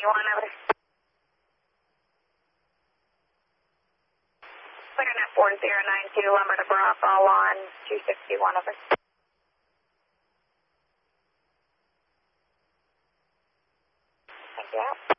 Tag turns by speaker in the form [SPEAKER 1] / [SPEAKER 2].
[SPEAKER 1] over. Clearnet 4092, Lima to Bravo on 261 over. Thank you.